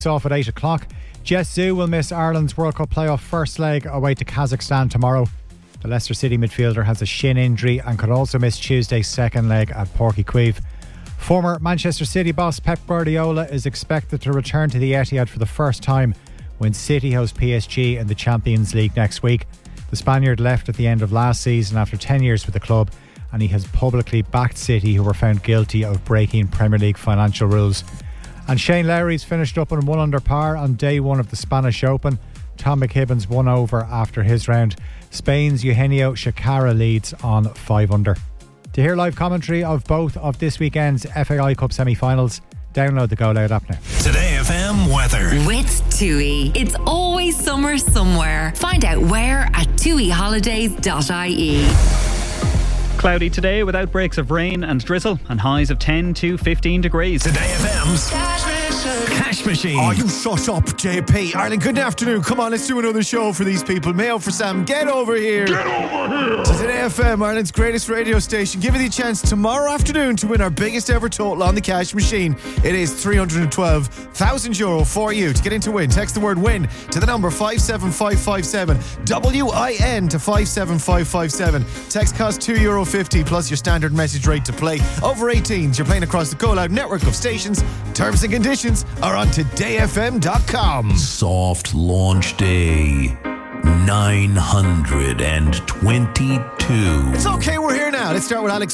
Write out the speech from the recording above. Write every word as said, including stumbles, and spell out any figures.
Off at eight o'clock. Jess Zhu will miss Ireland's World Cup playoff first leg away to Kazakhstan tomorrow. The Leicester City midfielder has a shin injury and could also miss Tuesday's second leg at Porky Queeve. Former Manchester City boss Pep Guardiola is expected to return to the Etihad for the first time when City host P S G in the Champions League next week. The Spaniard left at the end of last season after ten years with the club, and he has publicly backed City, who were found guilty of breaking Premier League financial rules. And Shane Lowry's finished up on one under par on day one of the Spanish Open. Tom McKibben's won over after his round. Spain's Eugenio Chacarra leads on five under. To hear live commentary of both of this weekend's F A I Cup semi-finals, download the Go Loud app now. Today F M weather. With TUI. It's always summer somewhere. Find out where at tui holidays dot I E. Cloudy today with outbreaks of rain and drizzle and highs of ten to fifteen degrees. Today F M's Cash Machine. Oh, you shut up, J P. Ireland, good afternoon. Come on, let's do another show for these people. Mayo for Sam, get over here. Get over here. To Today F M, Ireland's greatest radio station, giving you the chance tomorrow afternoon to win our biggest ever total on the Cash Machine. It is three hundred twelve thousand euro for you. To get in to win, text the word win to the number five seven five five seven. W I N to five seven five five seven. Text costs two euro fifty plus your standard message rate to play. Over eighteens, you're playing across the Go Loud network of stations. Terms and conditions are on today f m dot com. Soft launch day nine hundred twenty-two. It's okay, we're here now. Let's start with Alex